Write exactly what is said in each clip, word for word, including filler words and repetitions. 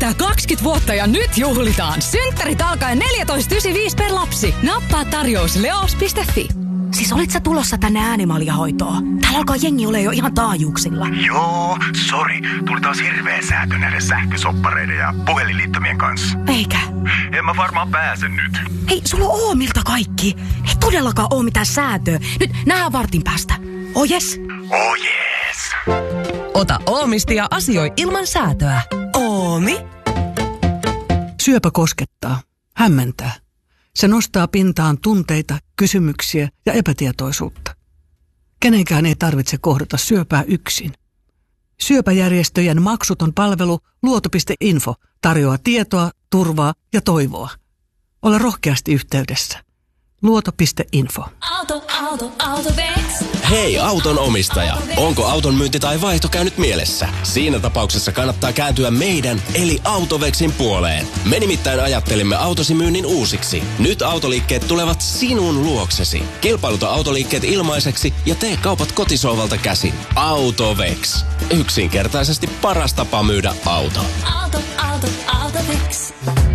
täyttää kaksikymmentä vuotta ja nyt juhlitaan. Synttärit alkaen neljätoista yhdeksänkymmentäviisi per lapsi. Nappaa tarjous leos piste fi. Siis olit sä tulossa tänne äänimaljahoitoon? Täällä alkaa jengi ole jo ihan taajuuksilla. Joo, sori. Tuli taas hirveä säätö näiden sähkösoppareiden ja puhelinliittymien kanssa. Eikä? En mä varmaan pääse nyt. Hei, sulla on Oomilta kaikki. Ei todellakaan oo mitään säätöä. Nyt nähdään vartin päästä. Oh yes. Oh yes. Ota Oomista ja asioi ilman säätöä. Oomi. Syöpä koskettaa, hämmentää. Se nostaa pintaan tunteita, kysymyksiä ja epätietoisuutta. Kenenkään ei tarvitse kohdata syöpää yksin. Syöpäjärjestöjen maksuton palvelu luoto piste info tarjoaa tietoa, turvaa ja toivoa. Ole rohkeasti yhteydessä. luoto piste info. Auto, auto, Autovex. Hei auton omistaja, onko auton myynti tai vaihto käynyt mielessä? Siinä tapauksessa kannattaa kääntyä meidän eli Autovexin puoleen. Me nimittäin ajattelimme autosi myynnin uusiksi. Nyt autoliikkeet tulevat sinun luoksesi. Kilpailuta autoliikkeet ilmaiseksi ja tee kaupat kotisohvalta käsin. Autovex. Yksinkertaisesti paras tapa myydä auto. Auto, auto, Autovex.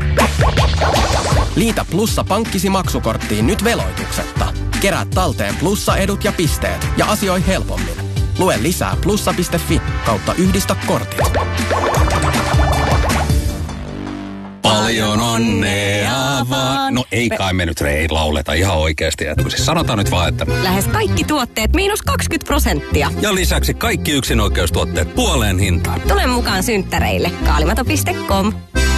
Liitä Plussa pankkisi maksukorttiin nyt veloituksetta. Kerää talteen Plussa-edut ja pisteet ja asioi helpommin. Lue lisää plussa piste fi kautta yhdistä kortit. Paljon onnea vaan. No ei kai me nyt ei lauleta ihan oikeasti. Että siis sanotaan nyt vaan, että... Lähes kaikki tuotteet miinus kaksikymmentä prosenttia. Ja lisäksi kaikki yksinoikeustuotteet puoleen hintaan. Tule mukaan synttäreille. kaalimato piste com.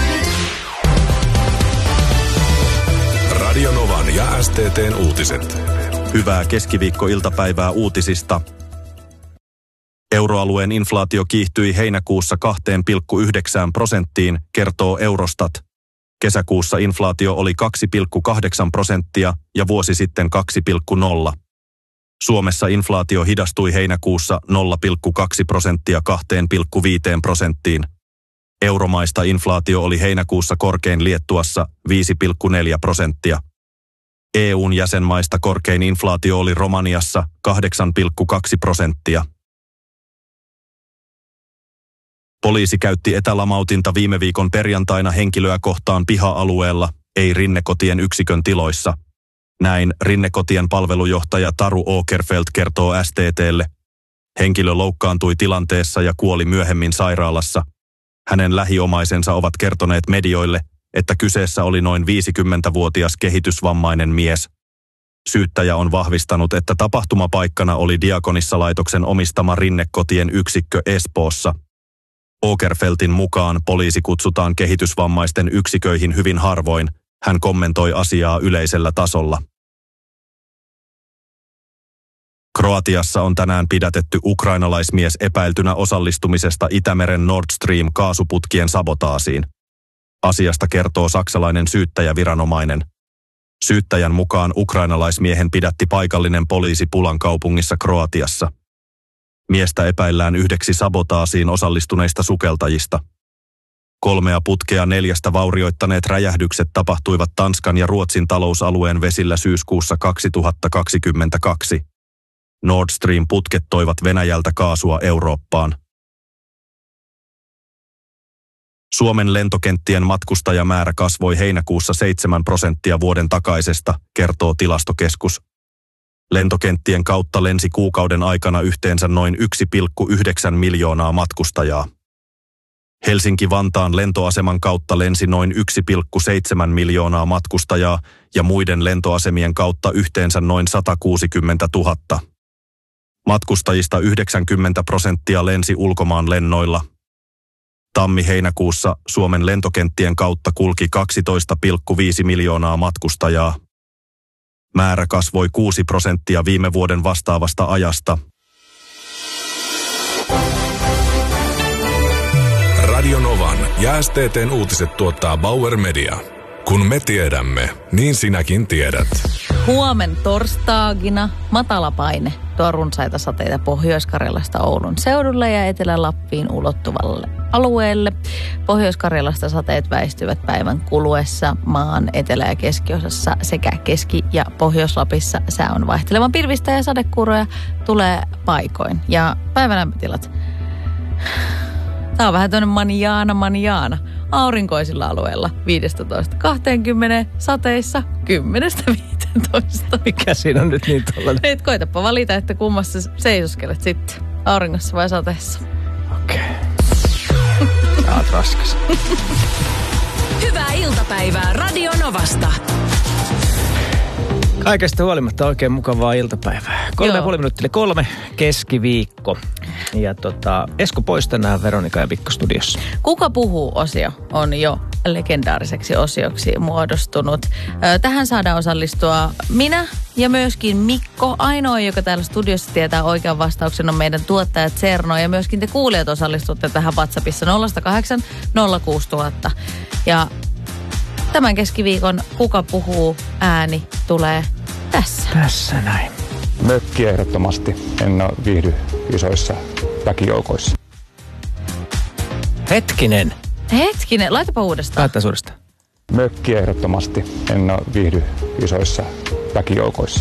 Radio Novan ja S T T:n uutiset. Hyvää keskiviikkoiltapäivää uutisista. Euroalueen inflaatio kiihtyi heinäkuussa kaksi pilkku yhdeksän prosenttiin, kertoo Eurostat. Kesäkuussa inflaatio oli kaksi pilkku kahdeksan prosenttia ja vuosi sitten kaksi pilkku nolla. Suomessa inflaatio hidastui heinäkuussa nolla pilkku kaksi prosenttia kaksi pilkku viisi prosenttiin. Euromaista inflaatio oli heinäkuussa korkein Liettuassa viisi pilkku neljä prosenttia. E U:n jäsenmaista korkein inflaatio oli Romaniassa kahdeksan pilkku kaksi prosenttia. Poliisi käytti etälamautinta viime viikon perjantaina henkilöä kohtaan piha-alueella, ei Rinnekotien yksikön tiloissa. Näin Rinnekotien palvelujohtaja Taru Åkerfeldt kertoo S T T:lle. Henkilö loukkaantui tilanteessa ja kuoli myöhemmin sairaalassa. Hänen lähiomaisensa ovat kertoneet medioille, että kyseessä oli noin viisikymmentävuotias kehitysvammainen mies. Syyttäjä on vahvistanut, että tapahtumapaikkana oli Diakonissalaitoksen omistama Rinnekotien yksikkö Espoossa. Åkerfeldtin mukaan poliisi kutsutaan kehitysvammaisten yksiköihin hyvin harvoin. Hän kommentoi asiaa yleisellä tasolla. Kroatiassa on tänään pidätetty ukrainalaismies epäiltynä osallistumisesta Itämeren Nord Stream kaasuputkien sabotaasiin. Asiasta kertoo saksalainen syyttäjäviranomainen. Syyttäjän mukaan ukrainalaismiehen pidätti paikallinen poliisi Pulan kaupungissa Kroatiassa. Miestä epäillään yhdeksi sabotaasiin osallistuneista sukeltajista. Kolmea putkea neljästä vaurioittaneet räjähdykset tapahtuivat Tanskan ja Ruotsin talousalueen vesillä syyskuussa kaksituhattakaksikymmentäkaksi. Nord Stream-putket toivat Venäjältä kaasua Eurooppaan. Suomen lentokenttien matkustajamäärä kasvoi heinäkuussa seitsemän prosenttia vuoden takaisesta, kertoo Tilastokeskus. Lentokenttien kautta lensi kuukauden aikana yhteensä noin yksi pilkku yhdeksän miljoonaa matkustajaa. Helsinki-Vantaan lentoaseman kautta lensi noin yksi pilkku seitsemän miljoonaa matkustajaa ja muiden lentoasemien kautta yhteensä noin sata kuusikymmentätuhatta. Matkustajista yhdeksänkymmentä prosenttia lensi ulkomaan lennoilla. Tammi-heinäkuussa Suomen lentokenttien kautta kulki kaksitoista pilkku viisi miljoonaa matkustajaa. Määrä kasvoi kuusi prosenttia viime vuoden vastaavasta ajasta. Radio Novan ja S T T:n uutiset tuottaa Bauer Media. Kun me tiedämme, niin sinäkin tiedät. Huomen torstaagina matalapaine tuo runsaita sateita Pohjois-Karjalasta Oulun seudulle ja Etelä-Lappiin ulottuvalle alueelle. Pohjois-Karjalasta sateet väistyvät päivän kuluessa maan etelä- ja keskiosassa sekä Keski- ja Pohjois-Lapissa sää on vaihtelevan pilvistä ja sadekuuroja tulee paikoin. Ja päivän lämpötilat. Tää on vähän toinen manjaana manjaana. aurinkoisilla alueilla viisitoista kaksikymmentä, sateissa kymmenestä viiteentoista. Mikä siinä on nyt niin tollainen? Et koitapa valita, että kummassa seisoskelet sitten, auringossa vai sateessa. Okei. Okay. Sä oot raskas. Hyvää iltapäivää Radio Novasta. Kaikesta huolimatta oikein mukavaa iltapäivää. Kolme ja puoli minuuttia kolme, keskiviikko. Ja tota, Esko pois tänään, Veronika ja Mikko studiossa. Kuka puhuu-osio on jo legendaariseksi osioksi muodostunut. Tähän saadaan osallistua minä ja myöskin Mikko. Ainoa, joka täällä studiossa tietää oikean vastauksen, on meidän tuottaja Zerno. Ja myöskin te kuulijat osallistutte tähän WhatsAppissa nolla kahdeksan nolla kuusi nolla nolla nolla. Ja tämän keskiviikon Kuka puhuu ääni tulee tässä. Tässä näin. Mökki ehdottomasti. En viihdy isoissa väkijoukoissa. Hetkinen. Hetkinen, laitapa uudestaan. Laittaa uudestaan. Mökki ehdottomasti. En viihdy isoissa väkijoukoissa.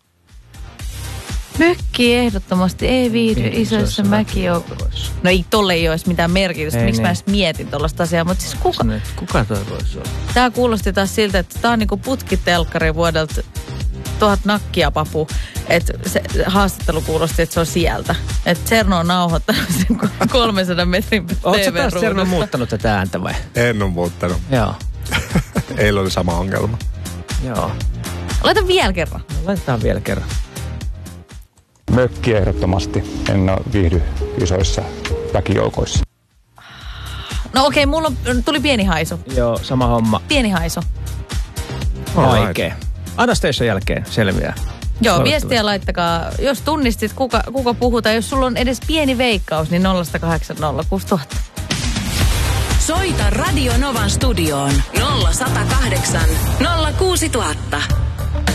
Mökki ehdottomasti ei viihdy ei, isoissa mäkijoukoissa. No ei tolle ei olisi mitään merkitystä. Ei, miksi niin. Mä edes mietin tollaista asiaa, mutta siis kuka? Kuka toi voisi olla? Tää kuulosti taas siltä, että tää on niinku putkitelkkari vuodelta tuhat nakkia papu. Että se haastattelu kuulosti, että se on sieltä. Että Zerno on nauhoittanut sen kolmensadan metrin T V-ruudusta. Oletko taas Zerno muuttanut tätä ääntä vai? En ole muuttanut. Joo. Eilen oli sama ongelma. Joo. Laita vielä kerran. No, laitetaan vielä kerran. Mökki ehdottomasti. En viihdy isoissa väkijoukoissa. No okei, okay, mulla on, tuli pieni haisu. Joo, sama homma. Pieni haisu. Oikein. Anastation jälkeen selviää. Joo, viestiä laittakaa. Jos tunnistit, kuka, kuka puhutaan, jos sulla on edes pieni veikkaus, niin nolla kahdeksan nolla kuusi nolla nolla nolla. Soita Radio Novan studioon nolla sata kahdeksan nolla kuusi tuhatta.